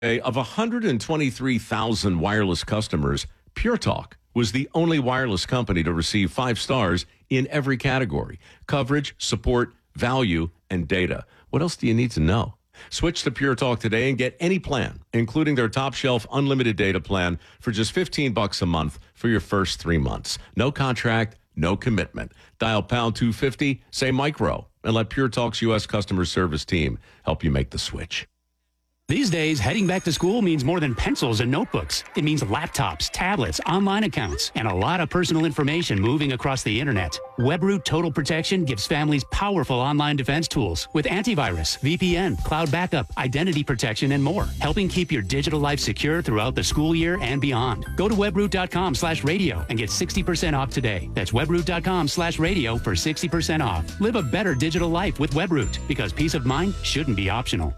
Of 123,000 wireless customers, Pure Talk was the only wireless company to receive 5 stars in every category: coverage, support, value, and data. What else do you need to know? Switch to Pure Talk today and get any plan, including their top shelf unlimited data plan for just $15 a month for your first 3 months. No contract, no commitment. Dial pound 250, say micro, and let Pure Talk's U.S. customer service team help you make the switch. These days, heading back to school means more than pencils and notebooks. It means laptops, tablets, online accounts, and a lot of personal information moving across the internet. WebRoot Total Protection gives families powerful online defense tools with antivirus, VPN, cloud backup, identity protection, and more, helping keep your digital life secure throughout the school year and beyond. Go to webroot.com/radio and get 60% off today. That's webroot.com/radio for 60% off. Live a better digital life with WebRoot, because peace of mind shouldn't be optional.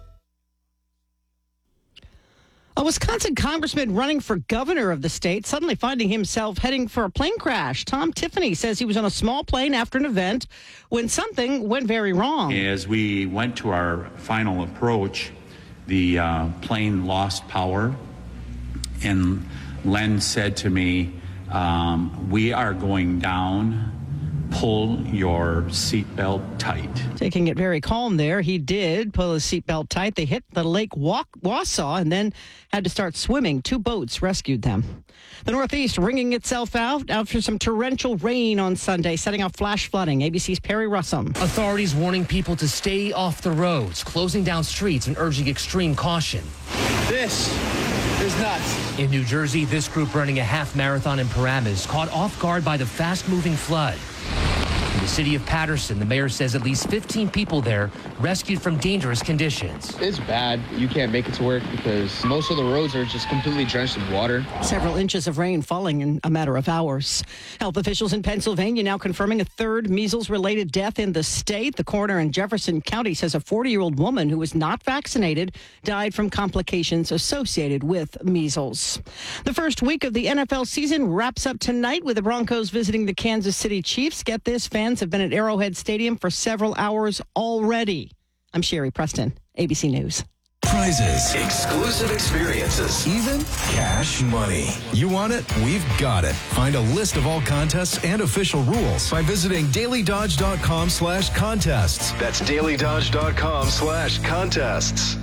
A Wisconsin congressman running for governor of the state suddenly finding himself heading for a plane crash. Tom Tiffany says he was on a small plane after an event when something went very wrong. As we went to our final approach, the plane lost power, and Len said to me, "We are going down. Pull your seatbelt tight." Taking it very calm there, he did pull his seatbelt tight. They hit the Lake Wausau and then had to start swimming. 2 boats rescued them. The Northeast wringing itself out after some torrential rain on Sunday, setting off flash flooding. ABC's Perry Russum. Authorities warning people to stay off the roads, closing down streets and urging extreme caution. This is nuts. In New Jersey, this group running a half marathon in Paramus caught off guard by the fast-moving flood. In the city of Patterson, the mayor says at least 15 people there rescued from dangerous conditions. It's bad. You can't make it to work because most of the roads are just completely drenched in water. Several inches of rain falling in a matter of hours. Health officials in Pennsylvania now confirming a 3rd measles-related death in the state. The coroner in Jefferson County says a 40-year-old woman who was not vaccinated died from complications associated with measles. The first week of the NFL season wraps up tonight with the Broncos visiting the Kansas City Chiefs. Get this, fans have been at Arrowhead Stadium for several hours already. I'm Sherry Preston, ABC News. Prizes, exclusive experiences, even cash money. You want it? We've got it. Find a list of all contests and official rules by visiting dailydodge.com/contests. That's dailydodge.com/contests.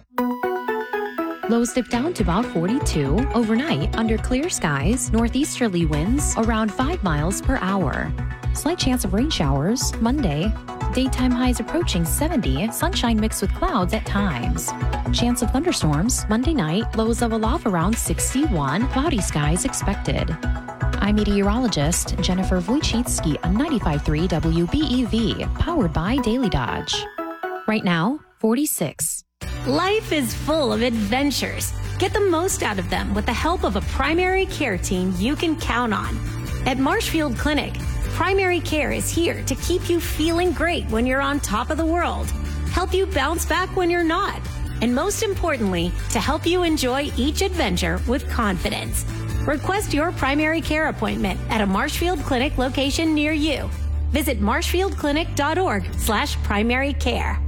Lows dip down to about 42. Overnight, under clear skies, northeasterly winds around 5 miles per hour. Slight chance of rain showers Monday. Daytime highs approaching 70, sunshine mixed with clouds at times. Chance of thunderstorms Monday night, lows level off around 61, cloudy skies expected. I'm meteorologist Jennifer Wojcicki on 95.3 WBEV, powered by Daily Dodge. Right now, 46. Life is full of adventures. Get the most out of them with the help of a primary care team you can count on. At Marshfield Clinic, primary care is here to keep you feeling great when you're on top of the world, help you bounce back when you're not, and most importantly, to help you enjoy each adventure with confidence. Request your primary care appointment at a Marshfield Clinic location near you. Visit marshfieldclinic.org/primary care.